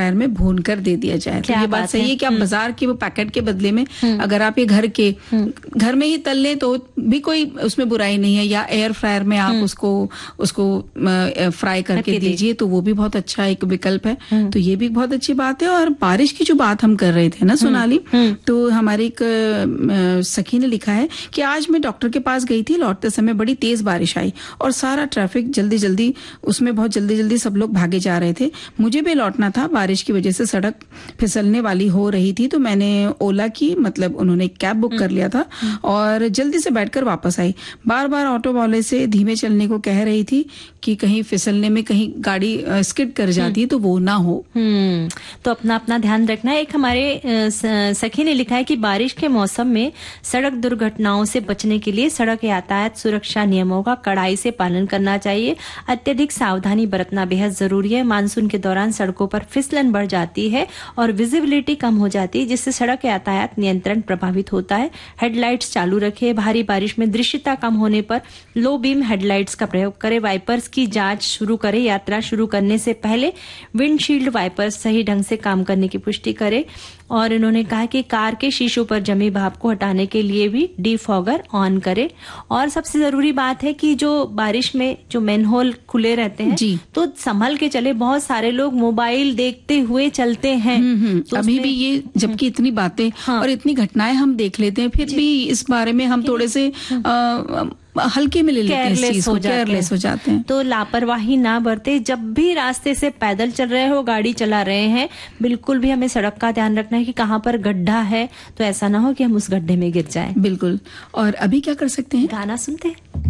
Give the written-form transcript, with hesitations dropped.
Fryer में भून कर दे दिया जाए। तो ये बात सही है कि आप बाजार के वो पैकेट के बदले में अगर आप ये घर में ही तल लें तो भी कोई उसमें बुराई नहीं है, या एयर फ्रायर में आप उसको फ्राई करके दीजिए तो वो भी बहुत अच्छा एक विकल्प है। तो ये भी बहुत अच्छी बात है। और बारिश की जो बात हम कर रहे थे ना सोनाली, तो हमारी एक सखी ने लिखा है कि आज मैं डॉक्टर के पास गई थी, लौटते समय बड़ी तेज बारिश आई और सारा ट्रैफिक जल्दी उसमें बहुत जल्दी सब लोग भागे जा रहे थे। मुझे भी लौटना था, बारिश की वजह से सड़क फिसलने वाली हो रही थी, तो मैंने ओला की मतलब उन्होंने कैब बुक कर लिया था और जल्दी से बैठकर वापस आई। बार ऑटो वाले से धीमे चलने को कह रही थी कि कहीं फिसलने में कहीं गाड़ी स्किड कर जाती तो वो ना हो। तो अपना ध्यान रखना है। एक हमारे सखी ने लिखा है कि बारिश के मौसम में सड़क दुर्घटनाओं से बचने के लिए सड़क यातायात सुरक्षा नियमों का कड़ाई से पालन करना चाहिए। अत्यधिक सावधानी बरतना बेहद जरूरी है। मानसून के दौरान सड़कों पर फिसलन बढ़ जाती है और विजिबिलिटी कम हो जाती है, जिससे सड़क यातायात नियंत्रण प्रभावित होता है। हेडलाइट्स चालू रखें। भारी बारिश में दृश्यता कम होने पर लो बीम हेडलाइट्स का प्रयोग करें। वाइपर्स की जांच शुरू करें। यात्रा शुरू करने से पहले विंडशील्ड वाइपर्स सही ढंग से काम करने की पुष्टि करें। और इन्होंने कहा कि कार के शीशों पर जमी भाप को हटाने के लिए भी डीफॉगर ऑन करें। और सबसे जरूरी बात है कि जो बारिश में जो मैनहोल खुले रहते हैं तो संभल के चले। बहुत सारे लोग मोबाइल देखते हुए चलते हैं। तो अभी भी ये जबकि इतनी बातें और इतनी घटनाएं हम देख लेते हैं, फिर भी इस बारे में हम थोड़े से हल्के में ले लेते हैं, केयरलेस हो जाते हैं। तो लापरवाही ना बरते। जब भी रास्ते से पैदल चल रहे हो, गाड़ी चला रहे हैं, बिल्कुल भी हमें सड़क का ध्यान रखना है कि कहाँ पर गड्ढा है, तो ऐसा ना हो कि हम उस गड्ढे में गिर जाएं। बिल्कुल। और अभी क्या कर सकते हैं? गाना सुनते हैं।